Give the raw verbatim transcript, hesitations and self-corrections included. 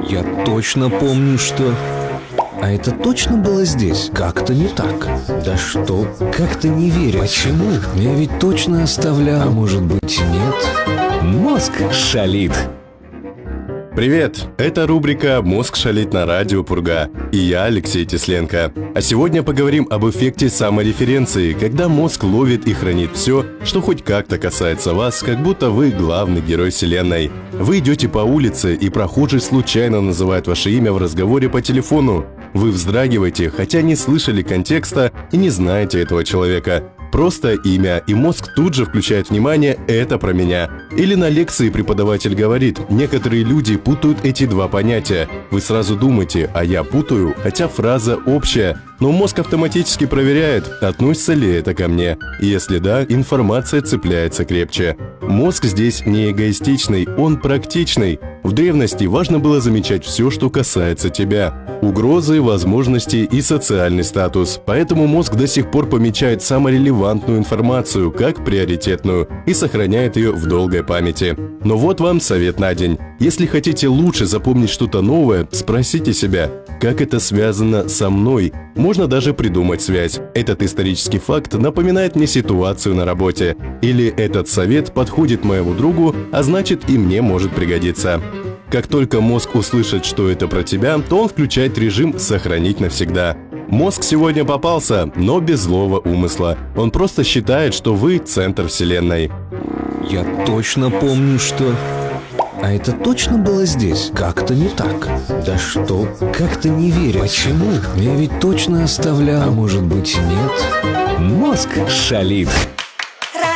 Я точно помню, что... А это точно было здесь? Как-то не так. Да что? Как-то не верю. Почему? Я ведь точно оставлял. А может быть, нет? Мозг шалит. Привет! Это рубрика «Мозг шалит» на радио Пурга. И я, Алексей Тесленко. А сегодня поговорим об эффекте самореференции, когда мозг ловит и хранит все, что хоть как-то касается вас, как будто вы главный герой вселенной. Вы идете по улице, и прохожий случайно называет ваше имя в разговоре по телефону. Вы вздрагиваете, хотя не слышали контекста и не знаете этого человека. Просто имя, и мозг тут же включает внимание «это про меня». Или на лекции преподаватель говорит, некоторые люди путают эти два понятия. Вы сразу думаете, а я путаю, хотя фраза общая. Но мозг автоматически проверяет, относится ли это ко мне. И если да, информация цепляется крепче. Мозг здесь не эгоистичный, он практичный. В древности важно было замечать все, что касается тебя. Угрозы, возможности и социальный статус. Поэтому мозг до сих пор помечает самую релевантную информацию как приоритетную и сохраняет ее в долгой памяти. Но вот вам совет на день. Если хотите лучше запомнить что-то новое, спросите себя, как это связано со мной. Можно даже придумать связь. Этот исторический факт напоминает мне ситуацию на работе. Или этот совет подходит моему другу, а значит и мне может пригодиться. Как только мозг услышит, что это про тебя, то он включает режим «Сохранить навсегда». Мозг сегодня попался, но без злого умысла. Он просто считает, что вы центр вселенной. Я точно помню, что... А это точно было здесь? Как-то не так. Да что? Как-то не верю. Почему? Я ведь точно оставлял. А может быть, нет? Мозг шалит.